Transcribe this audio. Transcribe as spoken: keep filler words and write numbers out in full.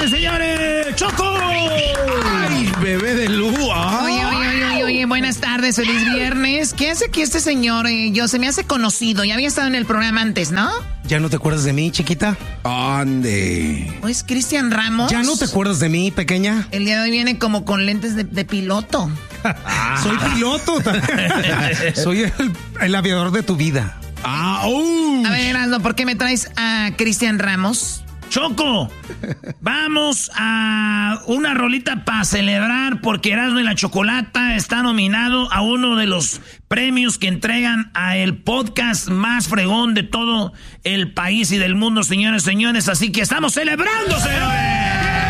señores, señores. ¡Choco! ¡Ay, bebé de luz! Oye, oye, oye, oye, buenas tardes, feliz viernes. ¿Qué hace aquí este señor? Eh, yo, se me hace conocido. Ya había estado en el programa antes, ¿no? ¿Ya no te acuerdas de mí, chiquita? Ande. ¿O es Cristian Ramos? ¿Ya no te acuerdas de mí, pequeña? El día de hoy viene como con lentes de, de piloto. Soy piloto. Soy el, el aviador de tu vida. Ah, uh. A ver, Erasmo, ¿por qué me traes a Cristian Ramos? Choco, vamos a una rolita para celebrar porque Erasmo y la Chocolata está nominado a uno de los premios que entregan a el podcast más fregón de todo el país y del mundo, señores, señores. Así que estamos celebrando, señores.